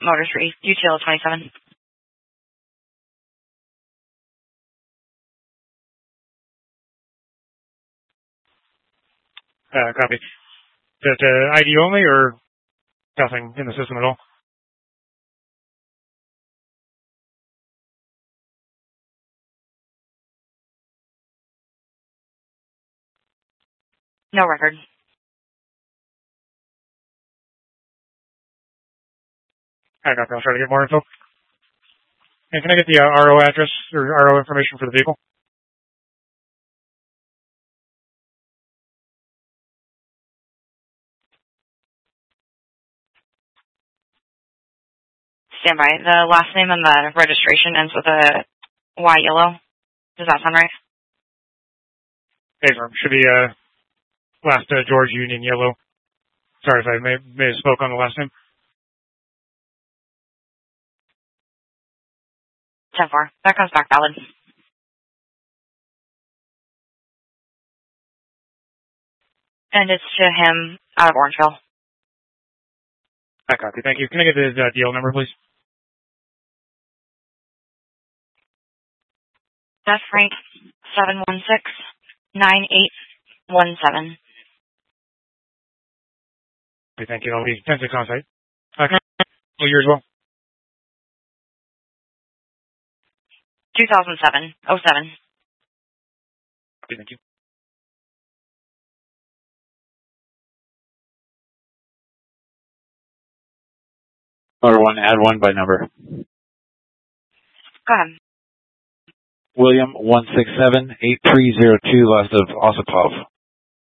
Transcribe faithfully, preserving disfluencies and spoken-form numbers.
Motor three, U T L twenty-seven. Uh, copy. Is that uh, I D only or nothing in the system at all? No record. I copy. I'll try to get more info. And can I get the uh, R O address or R O information for the vehicle? Stand by. The last name and the registration ends with a Y yellow. Does that sound right? Hey, should be uh, last uh, George Union Yellow. Sorry if I may, may have spoke on the last name. ten four. That comes back valid. And it's to him out of Orangeville. I copy. Thank you. Can I get the uh, deal number, please? That's Frank, seven one six, nine eight one seven. Okay, thank you. I'll be ten six on site. Uh, can I oh, you as well? two thousand seven oh seven. Okay, thank you. Motor one, add one by number. Go ahead. William one six seven eight three zero two, last of Osipov.